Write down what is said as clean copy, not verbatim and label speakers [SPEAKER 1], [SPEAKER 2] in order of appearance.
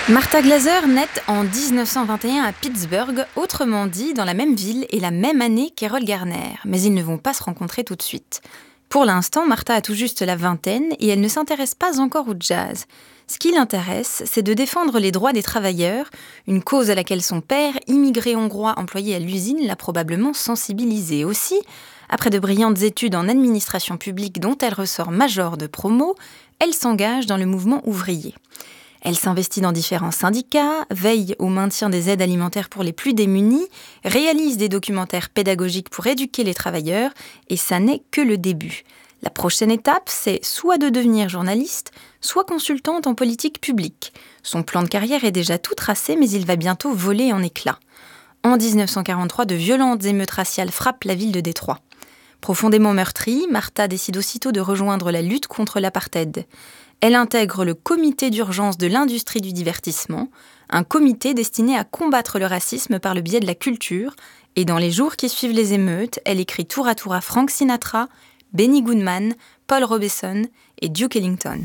[SPEAKER 1] Martha Glaser naît en 1921 à Pittsburgh, autrement dit dans la même ville et la même année qu'Errol Garner, mais ils ne vont pas se rencontrer tout de suite. Pour l'instant, Martha a tout juste la vingtaine et elle ne s'intéresse pas encore au jazz. Ce qui l'intéresse, c'est de défendre les droits des travailleurs, une cause à laquelle son père, immigré hongrois employé à l'usine, l'a probablement sensibilisée aussi. Après de brillantes études en administration publique dont elle ressort major de promo, elle s'engage dans le mouvement ouvrier. Elle s'investit dans différents syndicats, veille au maintien des aides alimentaires pour les plus démunis, réalise des documentaires pédagogiques pour éduquer les travailleurs, et ça n'est que le début. La prochaine étape, c'est soit de devenir journaliste, soit consultante en politique publique. Son plan de carrière est déjà tout tracé, mais il va bientôt voler en éclats. En 1943, de violentes émeutes raciales frappent la ville de Détroit. Profondément meurtrie, Martha décide aussitôt de rejoindre la lutte contre l'apartheid. Elle intègre le comité d'urgence de l'industrie du divertissement, un comité destiné à combattre le racisme par le biais de la culture, et dans les jours qui suivent les émeutes, elle écrit tour à Frank Sinatra, Benny Goodman, Paul Robeson et Duke Ellington.